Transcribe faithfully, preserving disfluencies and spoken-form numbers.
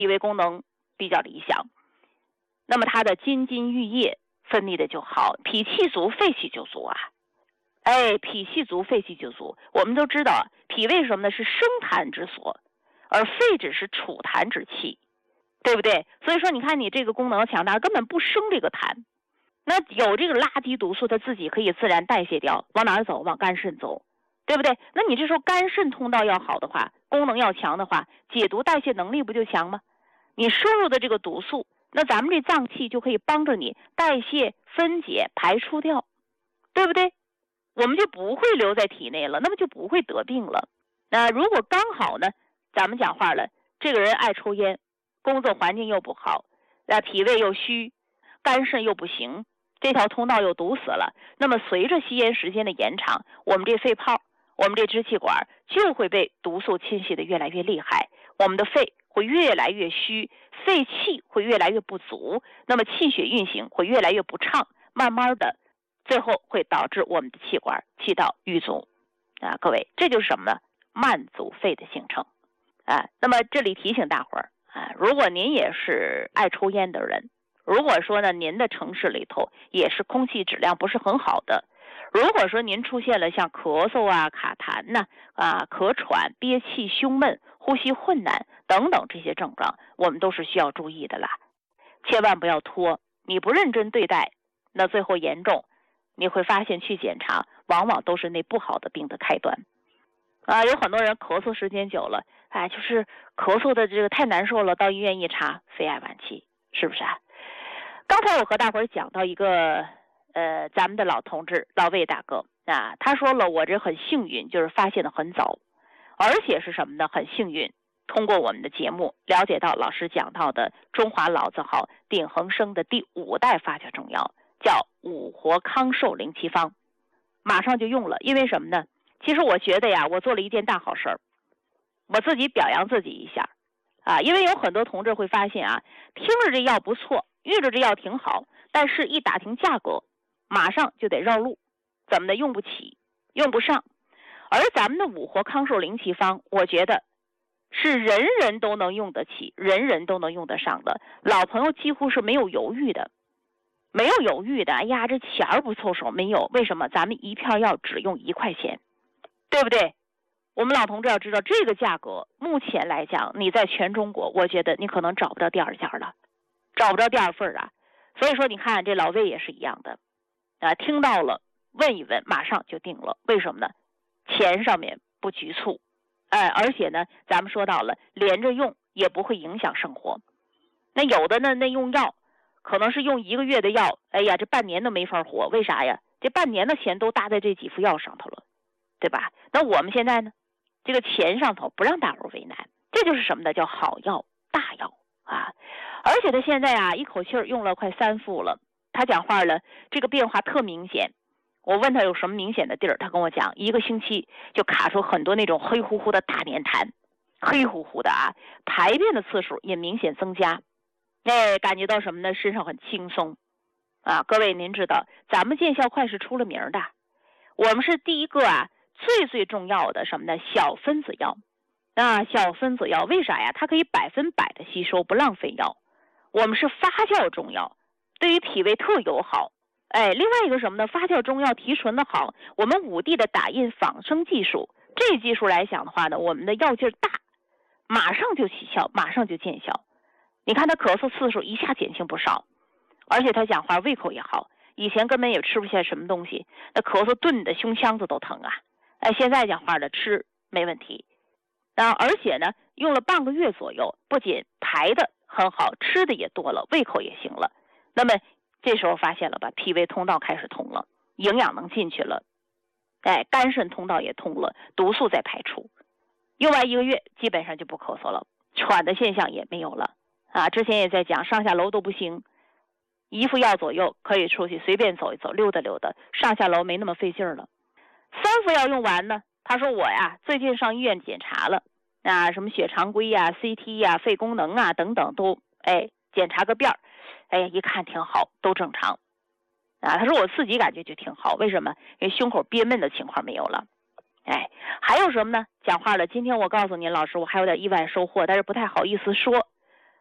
脾胃功能比较理想，那么它的津津玉液分泌的就好，脾气足，肺气就足啊。哎，脾气足，肺气就足。我们都知道，脾胃什么呢？是生痰之所，而肺只是储痰之器，对不对？所以说，你看你这个功能强大，根本不生这个痰。那有这个垃圾毒素，它自己可以自然代谢掉，往哪儿走？往肝肾走，对不对？那你这时候肝肾通道要好的话，功能要强的话，解毒代谢能力不就强吗？你摄入的这个毒素，那咱们这脏器就可以帮着你代谢、分解、排出掉，对不对？我们就不会留在体内了，那么就不会得病了。那如果刚好呢，咱们讲话了，这个人爱抽烟，工作环境又不好，那脾胃又虚，肝肾又不行，这条通道又堵死了，那么随着吸烟时间的延长，我们这肺泡，我们这支气管就会被毒素侵袭的越来越厉害，我们的肺会越来越虚，肺气会越来越不足，那么气血运行会越来越不畅，慢慢的最后会导致我们的气管气道淤阻啊。各位，这就是什么呢？慢阻肺的形成啊。那么这里提醒大伙儿啊，如果您也是爱抽烟的人，如果说呢您的城市里头也是空气质量不是很好的，如果说您出现了像咳嗽啊、卡痰呐、啊、咳喘、憋气、胸闷、呼吸困难等等这些症状，我们都是需要注意的啦。千万不要拖，你不认真对待，那最后严重，你会发现去检查往往都是那不好的病的开端啊。有很多人咳嗽时间久了，哎，就是咳嗽的这个太难受了，到医院一查，肺癌晚期，是不是啊？刚才我和大伙儿讲到一个呃，咱们的老同志老魏大哥啊，他说了，我这很幸运，就是发现的很早，而且是什么呢？很幸运，通过我们的节目了解到老师讲到的中华老字号鼎恒生的第五代发酵中药，叫五活康寿灵气方，马上就用了。因为什么呢？其实我觉得呀，我做了一件大好事儿，我自己表扬自己一下啊。因为有很多同志会发现啊，听着这药不错，遇着这药挺好，但是一打听价格，马上就得绕路，怎么的？用不起，用不上。而咱们的五活康寿灵气方，我觉得是人人都能用得起，人人都能用得上的，老朋友几乎是没有犹豫的，没有犹豫的。哎呀，这钱儿不凑手，没有。为什么？咱们一片药只用一块钱，对不对？我们老同志要知道，这个价格目前来讲，你在全中国，我觉得你可能找不到第二家了，找不到第二份啊。所以说，你看这老魏也是一样的啊，听到了问一问，马上就定了。为什么呢？钱上面不局促，哎，而且呢，咱们说到了连着用也不会影响生活。那有的呢，那用药可能是用一个月的药，哎呀，这半年都没法活。为啥呀？这半年的钱都搭在这几副药上头了，对吧？那我们现在呢，这个钱上头不让大伙为难，这就是什么呢？叫好药大药啊！而且他现在啊，一口气儿用了快三副了。他讲话了，这个变化特明显。我问他有什么明显的地儿，他跟我讲，一个星期就卡出很多那种黑乎乎的大粘痰，黑乎乎的啊，排便的次数也明显增加。哎，感觉到什么呢？身上很轻松啊！各位，您知道咱们见效快是出了名的，我们是第一个啊，最最重要的什么呢？小分子药啊，小分子药为啥呀？它可以百分百的吸收，不浪费药。我们是发酵中药，对于脾胃特友好。哎，另外一个什么呢？发酵中药提纯的好，我们五 D 的打印仿生技术，这技术来讲的话呢，我们的药劲大，马上就起效，马上就见效。你看他咳嗽次数一下减轻不少，而且他讲话胃口也好，以前根本也吃不下什么东西，那咳嗽顿的胸腔子都疼啊。哎，现在讲话的吃没问题啊，而且呢，用了半个月左右，不仅排的很好，吃的也多了，胃口也行了。那么这时候发现了吧，脾胃通道开始通了，营养能进去了，哎，肝肾通道也通了，毒素在排出。用完一个月，基本上就不咳嗽了，喘的现象也没有了啊。之前也在讲，上下楼都不行，一副药左右可以出去随便走一走，溜达溜达，上下楼没那么费劲了。三副药用完呢，他说我呀，最近上医院检查了，啊，什么血常规呀、C T 呀、肺功能啊等等都，哎，检查个遍儿。哎呀，一看挺好，都正常啊。他说我自己感觉就挺好，为什么？因为胸口憋闷的情况没有了。哎，还有什么呢？讲话了，今天我告诉您，老师，我还有点意外收获，但是不太好意思说